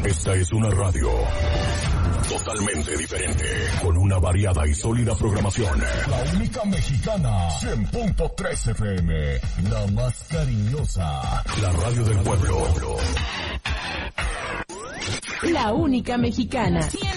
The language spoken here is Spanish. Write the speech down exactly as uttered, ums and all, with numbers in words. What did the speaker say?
Esta es una radio totalmente diferente, con una variada y sólida programación. La única mexicana, cien punto tres F M, la más cariñosa. La radio del pueblo. La única mexicana, cien